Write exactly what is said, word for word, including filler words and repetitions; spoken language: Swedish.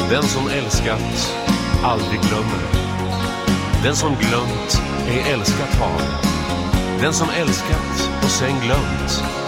Den som älskat aldrig glömmer. Den som glömt är älskat har. Den som älskat och sen glömt